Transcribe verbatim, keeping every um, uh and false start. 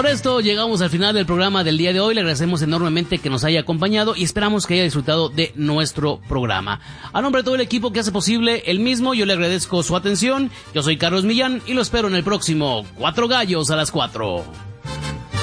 Por esto llegamos al final del programa del día de hoy. Le agradecemos enormemente que nos haya acompañado y esperamos que haya disfrutado de nuestro programa. A nombre de todo el equipo que hace posible el mismo, yo le agradezco su atención. Yo soy Carlos Millán y lo espero en el próximo Cuatro Gallos a las cuatro.